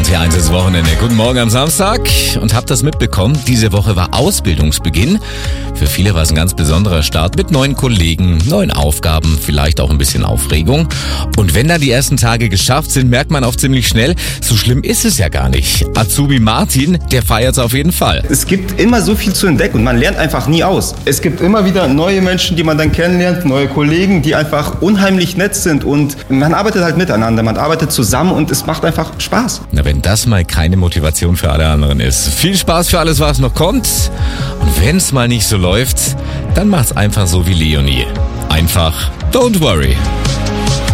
RT1 ist Wochenende. Guten Morgen am Samstag und habt das mitbekommen? Diese Woche war Ausbildungsbeginn. Für viele war es ein ganz besonderer Start mit neuen Kollegen, neuen Aufgaben, vielleicht auch ein bisschen Aufregung. Und wenn dann die ersten Tage geschafft sind, merkt man auch ziemlich schnell, so schlimm ist es ja gar nicht. Azubi Martin, der feiert es auf jeden Fall. Es gibt immer so viel zu entdecken und man lernt einfach nie aus. Es gibt immer wieder neue Menschen, die man dann kennenlernt, neue Kollegen, die einfach unheimlich nett sind und man arbeitet halt miteinander, man arbeitet zusammen und es macht einfach Spaß. Na, wenn das mal keine Motivation für alle anderen ist. Viel Spaß für alles, was noch kommt. Und wenn es mal nicht so läuft, dann macht's einfach so wie Leonie. Einfach don't worry.